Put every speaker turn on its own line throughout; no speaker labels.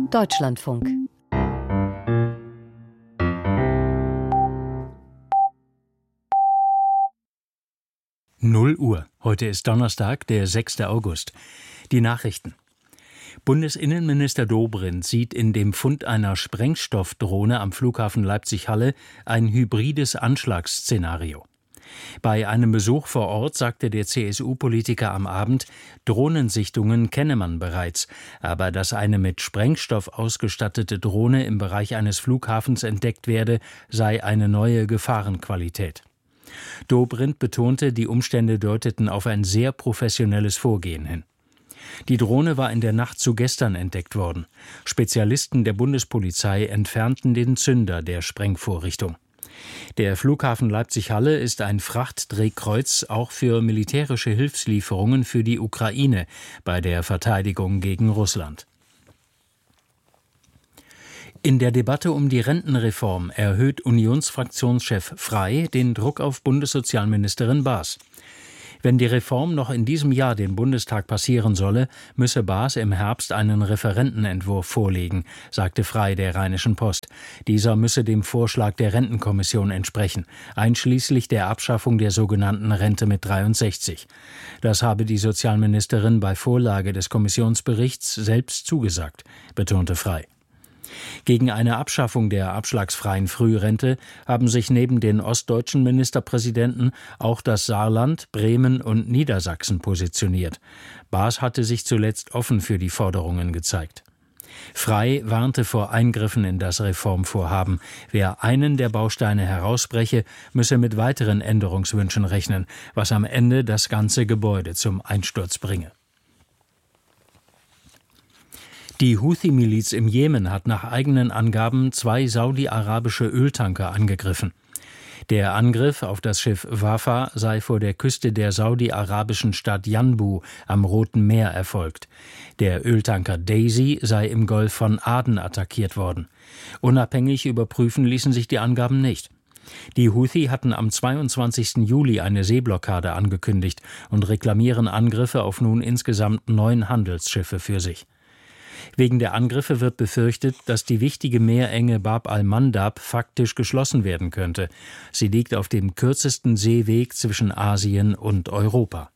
Deutschlandfunk.
Uhr. Heute ist Donnerstag, der 6. August. Die Nachrichten. Bundesinnenminister Dobrindt sieht in dem Fund einer Sprengstoffdrohne am Flughafen Leipzig-Halle ein hybrides Anschlagsszenario. Bei einem Besuch vor Ort sagte der CSU-Politiker am Abend, Drohnensichtungen kenne man bereits, aber dass eine mit Sprengstoff ausgestattete Drohne im Bereich eines Flughafens entdeckt werde, sei eine neue Gefahrenqualität. Dobrindt betonte, die Umstände deuteten auf ein sehr professionelles Vorgehen hin. Die Drohne war in der Nacht zu gestern entdeckt worden. Spezialisten der Bundespolizei entfernten den Zünder der Sprengvorrichtung. Der Flughafen Leipzig-Halle ist ein Frachtdrehkreuz auch für militärische Hilfslieferungen für die Ukraine bei der Verteidigung gegen Russland. In der Debatte um die Rentenreform erhöht Unionsfraktionschef Frey den Druck auf Bundessozialministerin Baas. Wenn die Reform noch in diesem Jahr den Bundestag passieren solle, müsse Baas im Herbst einen Referentenentwurf vorlegen, sagte Frey der Rheinischen Post. Dieser müsse dem Vorschlag der Rentenkommission entsprechen, einschließlich der Abschaffung der sogenannten Rente mit 63. Das habe die Sozialministerin bei Vorlage des Kommissionsberichts selbst zugesagt, betonte Frey. Gegen eine Abschaffung der abschlagsfreien Frührente haben sich neben den ostdeutschen Ministerpräsidenten auch das Saarland, Bremen und Niedersachsen positioniert. Baas hatte sich zuletzt offen für die Forderungen gezeigt. Frey warnte vor Eingriffen in das Reformvorhaben. Wer einen der Bausteine herausbreche, müsse mit weiteren Änderungswünschen rechnen, was am Ende das ganze Gebäude zum Einsturz bringe. Die Houthi-Miliz im Jemen hat nach eigenen Angaben 2 saudi-arabische Öltanker angegriffen. Der Angriff auf das Schiff Wafa sei vor der Küste der saudi-arabischen Stadt Yanbu am Roten Meer erfolgt. Der Öltanker Daisy sei im Golf von Aden attackiert worden. Unabhängig überprüfen ließen sich die Angaben nicht. Die Houthi hatten am 22. Juli eine Seeblockade angekündigt und reklamieren Angriffe auf nun insgesamt 9 Handelsschiffe für sich. Wegen der Angriffe wird befürchtet, dass die wichtige Meerenge Bab al-Mandab faktisch geschlossen werden könnte. Sie liegt auf dem kürzesten Seeweg zwischen Asien und Europa.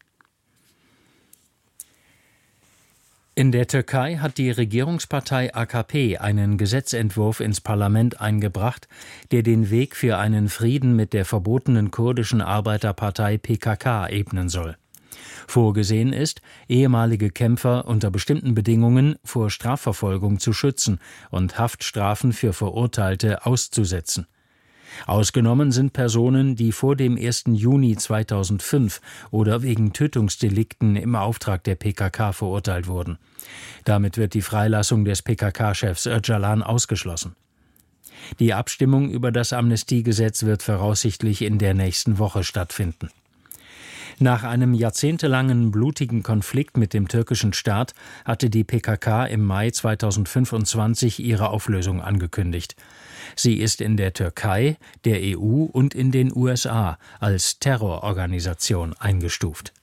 In der Türkei hat die Regierungspartei AKP einen Gesetzentwurf ins Parlament eingebracht, der den Weg für einen Frieden mit der verbotenen kurdischen Arbeiterpartei PKK ebnen soll. Vorgesehen ist, ehemalige Kämpfer unter bestimmten Bedingungen vor Strafverfolgung zu schützen und Haftstrafen für Verurteilte auszusetzen. Ausgenommen sind Personen, die vor dem 1. Juni 2005 oder wegen Tötungsdelikten im Auftrag der PKK verurteilt wurden. Damit wird die Freilassung des PKK-Chefs Öcalan ausgeschlossen. Die Abstimmung über das Amnestiegesetz wird voraussichtlich in der nächsten Woche stattfinden. Nach einem jahrzehntelangen blutigen Konflikt mit dem türkischen Staat hatte die PKK im Mai 2025 ihre Auflösung angekündigt. Sie ist in der Türkei, der EU und in den USA als Terrororganisation eingestuft.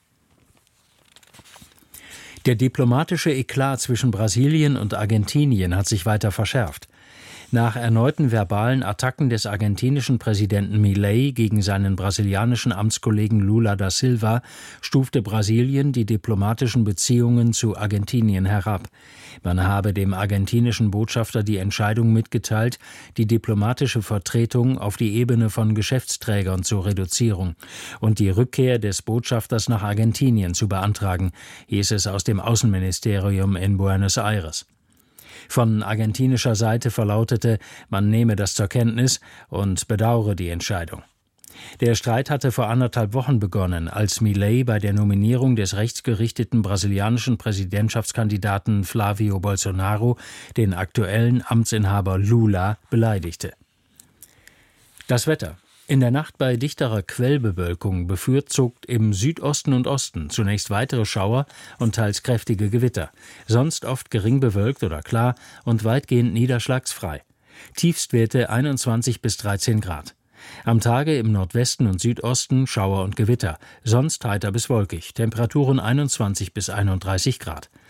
Der diplomatische Eklat zwischen Brasilien und Argentinien hat sich weiter verschärft. Nach erneuten verbalen Attacken des argentinischen Präsidenten Milei gegen seinen brasilianischen Amtskollegen Lula da Silva stufte Brasilien die diplomatischen Beziehungen zu Argentinien herab. Man habe dem argentinischen Botschafter die Entscheidung mitgeteilt, die diplomatische Vertretung auf die Ebene von Geschäftsträgern zur Reduzierung und die Rückkehr des Botschafters nach Argentinien zu beantragen, hieß es aus dem Außenministerium in Buenos Aires. Von argentinischer Seite verlautete, man nehme das zur Kenntnis und bedauere die Entscheidung. Der Streit hatte vor 1,5 Wochen begonnen, als Milei bei der Nominierung des rechtsgerichteten brasilianischen Präsidentschaftskandidaten Flávio Bolsonaro den aktuellen Amtsinhaber Lula beleidigte. Das Wetter. In der Nacht bei dichterer Quellbewölkung bevorzugt im Südosten und Osten zunächst weitere Schauer und teils kräftige Gewitter, sonst oft gering bewölkt oder klar und weitgehend niederschlagsfrei. Tiefstwerte 21 bis 13 Grad. Am Tage im Nordwesten und Südosten Schauer und Gewitter, sonst heiter bis wolkig, Temperaturen 21 bis 31 Grad.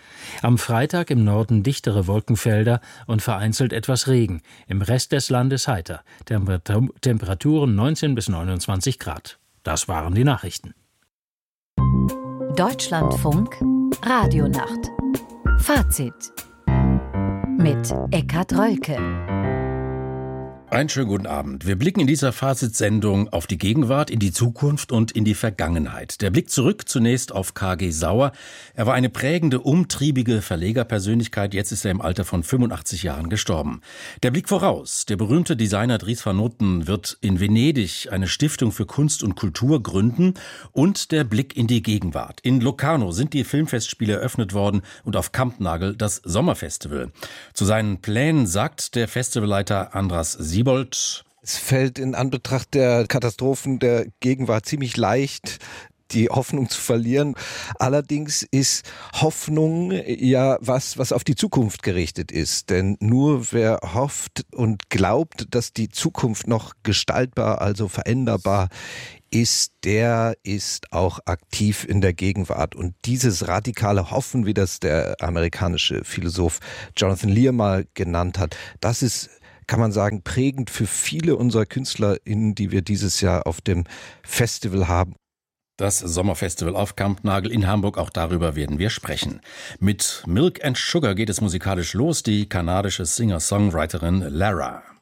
Am Freitag im Norden dichtere Wolkenfelder und vereinzelt etwas Regen. Im Rest des Landes heiter. Temperaturen 19 bis 29 Grad. Das waren die Nachrichten.
Deutschlandfunk Radionacht. Fazit mit Eckhard Rölke.
Einen schönen guten Abend. Wir blicken in dieser Fazitsendung auf die Gegenwart, in die Zukunft und in die Vergangenheit. Der Blick zurück zunächst auf K.G. Sauer. Er war eine prägende, umtriebige Verlegerpersönlichkeit. Jetzt ist er im Alter von 85 Jahren gestorben. Der Blick voraus. Der berühmte Designer Dries van Noten wird in Venedig eine Stiftung für Kunst und Kultur gründen. Und der Blick in die Gegenwart. In Locarno sind die Filmfestspiele eröffnet worden und auf Kampnagel das Sommerfestival. Zu seinen Plänen sagt der Festivalleiter Andras Siebold:
Es fällt in Anbetracht der Katastrophen der Gegenwart ziemlich leicht, die Hoffnung zu verlieren. Allerdings ist Hoffnung ja was auf die Zukunft gerichtet ist. Denn nur wer hofft und glaubt, dass die Zukunft noch gestaltbar, also veränderbar ist, der ist auch aktiv in der Gegenwart. Und dieses radikale Hoffen, wie das der amerikanische Philosoph Jonathan Lear mal genannt hat, das ist, kann man sagen, prägend für viele unserer KünstlerInnen, die wir dieses Jahr auf dem Festival haben.
Das Sommerfestival auf Kampnagel in Hamburg, auch darüber werden wir sprechen. Mit Milk and Sugar geht es musikalisch los, die kanadische Singer-Songwriterin Lara.